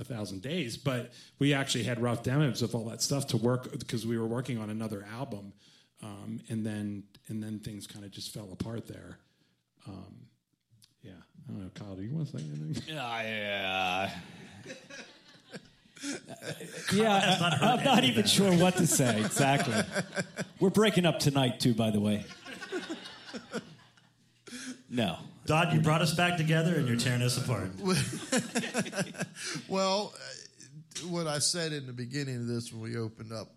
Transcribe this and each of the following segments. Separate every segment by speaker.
Speaker 1: 1,000 Days, but we actually had rough demos of all that stuff to work because we were working on another album, and then things kind of just fell apart there. Yeah, I don't know, Kyle, do you want to say anything?
Speaker 2: Yeah. I'm not even sure what to say exactly. We're breaking up tonight too, by the way. No.
Speaker 3: Dodd, you brought us back together and you're tearing us apart.
Speaker 4: Well, what I said in the beginning of this when we opened up,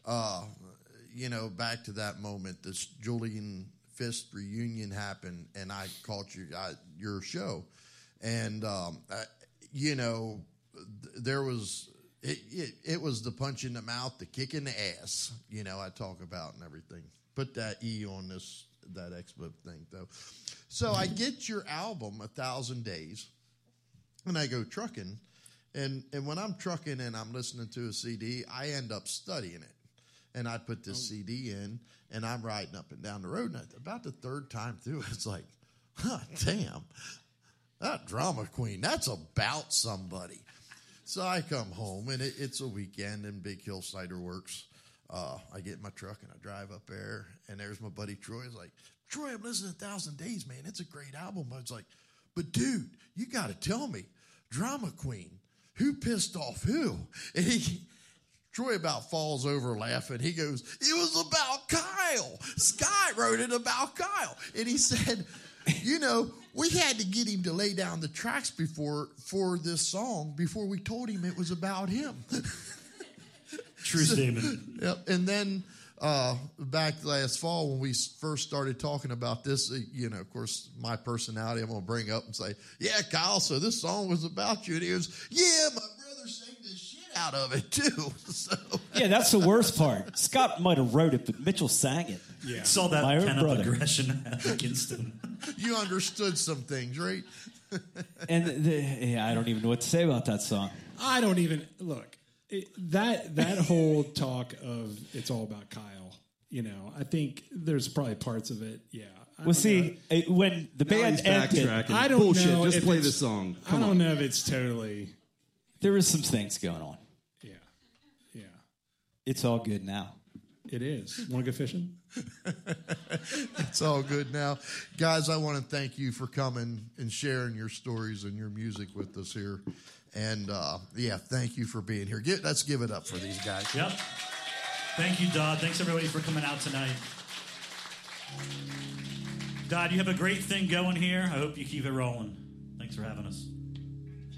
Speaker 4: back to that moment, this Julian Fisk reunion happened, and I called your show, and there was it was the punch in the mouth, the kick in the ass, I talk about and everything. Put that E on that expo thing though. So I get your album 1,000 Days, and I go trucking, and when I'm trucking and I'm listening to a CD, I end up studying it. And I put this CD in, and I'm riding up and down the road. And about the third time through, it's like, damn, that Drama Queen, that's about somebody. So I come home, and it's a weekend in Big Hill Cider Works. I get in my truck, and I drive up there, and there's my buddy Troy. He's like, Troy, I'm listening to 1,000 Days, man. It's a great album. I was like, but, dude, you got to tell me, Drama Queen, who pissed off who? And Troy about falls over laughing. He goes, it was about Kyle. Scott wrote it about Kyle. And he said, we had to get him to lay down the tracks for this song before we told him it was about him.
Speaker 3: True statement.
Speaker 4: Yep. And then back last fall when we first started talking about this, of course, my personality I'm going to bring up and say, yeah, Kyle, so this song was about you. And he goes, yeah, my brother sang this shit out of it too. So.
Speaker 2: Yeah, that's the worst part. Scott might have wrote it, but Mitchell sang it.
Speaker 3: Yeah. Saw that pent-up aggression against him.
Speaker 4: You understood some things, right?
Speaker 2: And I don't even know what to say about that song.
Speaker 1: I don't even look. That whole talk of it's all about Kyle. I think there's probably parts of it. Yeah.
Speaker 2: Well, see, when the band ended,
Speaker 1: I don't
Speaker 5: Bullshit.
Speaker 1: know.
Speaker 5: Just play the song.
Speaker 1: I don't know if it's totally.
Speaker 2: There was some things going on.
Speaker 1: Yeah. Yeah.
Speaker 2: It's all good now.
Speaker 1: It is. Want to go fishing?
Speaker 4: It's all good now. Guys, I want to thank you for coming and sharing your stories and your music with us here. And, thank you for being here. Let's give it up for these guys.
Speaker 3: Yep. Thank you, Dodd. Thanks, everybody, for coming out tonight. Dodd, you have a great thing going here. I hope you keep it rolling. Thanks for having us.